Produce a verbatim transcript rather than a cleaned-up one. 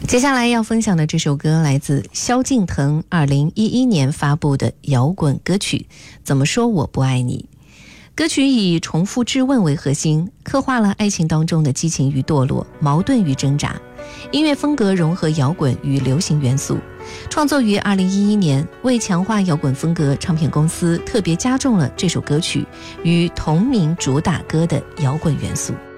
接下来要分享的这首歌来自萧敬腾二零一一年发布的摇滚歌曲《怎么说我不爱你》。歌曲以重复质问为核心，刻画了爱情当中的激情与堕落，矛盾与挣扎。音乐风格融合摇滚与流行元素，创作于二零一一年，为强化摇滚风格，唱片公司特别加重了这首歌曲与同名主打歌的摇滚元素。